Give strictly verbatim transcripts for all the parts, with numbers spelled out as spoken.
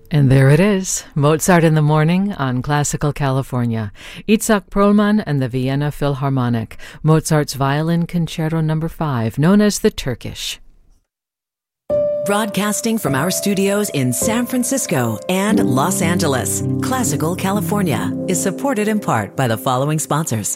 And there it is, Mozart in the Morning on Classical California. Itzhak Perlman and the Vienna Philharmonic, Mozart's Violin Concerto number five, known as the Turkish. Broadcasting from our studios in San Francisco and Los Angeles, Classical California is supported in part by the following sponsors.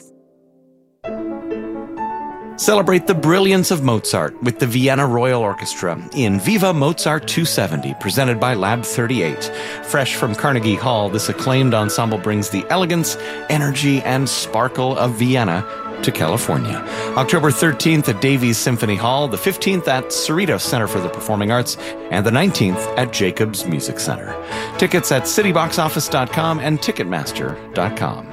Celebrate the brilliance of Mozart with the Vienna Royal Orchestra in Viva Mozart two seventy, presented by Lab thirty-eight. Fresh from Carnegie Hall, this acclaimed ensemble brings the elegance, energy, and sparkle of Vienna to California. October thirteenth at Davies Symphony Hall, the fifteenth at Cerritos Center for the Performing Arts, and the nineteenth at Jacobs Music Center. Tickets at city box office dot com and ticketmaster dot com.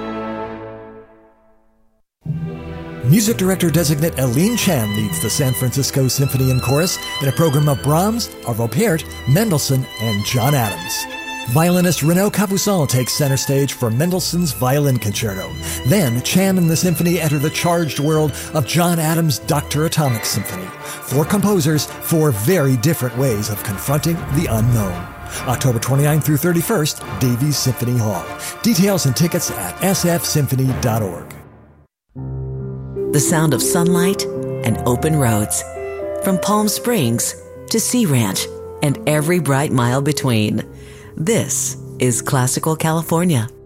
Music director-designate Aline Chan leads the San Francisco Symphony and Chorus in a program of Brahms, Arvo Pärt, Mendelssohn, and John Adams. Violinist Renaud Capuçon takes center stage for Mendelssohn's Violin Concerto. Then, Chan and the symphony enter the charged world of John Adams' Doctor Atomic Symphony. Four composers, four very different ways of confronting the unknown. October twenty-ninth through thirty-first, Davies Symphony Hall. Details and tickets at s f symphony dot org. The sound of sunlight and open roads. From Palm Springs to Sea Ranch and every bright mile between. This is Classical California.